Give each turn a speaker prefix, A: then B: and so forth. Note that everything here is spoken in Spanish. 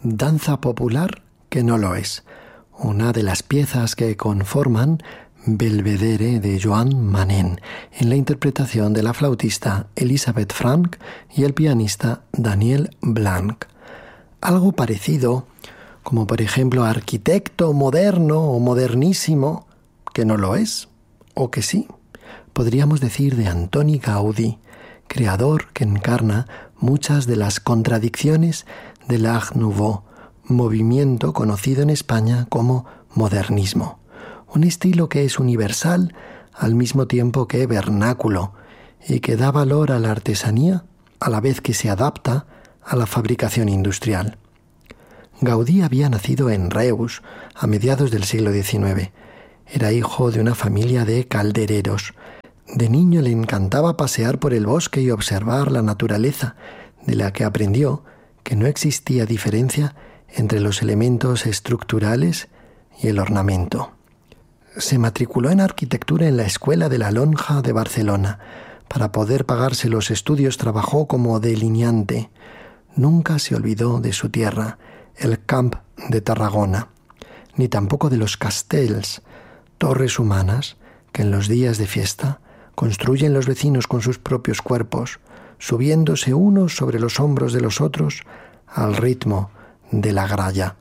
A: danza popular que no lo es, una de las piezas que conforman Belvedere de Joan Manén, en la interpretación de la flautista Elisabeth Frank y el pianista Daniel Blanc. Algo parecido, como por ejemplo arquitecto moderno o modernísimo, que no lo es, o que sí, podríamos decir de Antoni Gaudí, creador que encarna muchas de las contradicciones del Art Nouveau, movimiento conocido en España como modernismo. Un estilo que es universal al mismo tiempo que vernáculo y que da valor a la artesanía a la vez que se adapta a la fabricación industrial. Gaudí había nacido en Reus a mediados del siglo XIX. Era hijo de una familia de caldereros. De niño le encantaba pasear por el bosque y observar la naturaleza, de la que aprendió que no existía diferencia entre los elementos estructurales y el ornamento. Se matriculó en arquitectura en la Escuela de la Lonja de Barcelona. Para poder pagarse los estudios trabajó como delineante. Nunca se olvidó de su tierra, el Camp de Tarragona, ni tampoco de los castells, torres humanas que en los días de fiesta construyen los vecinos con sus propios cuerpos, subiéndose unos sobre los hombros de los otros al ritmo de la gralla.